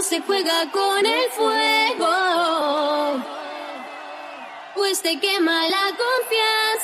se juega con el fuego, pues te quema la confianza.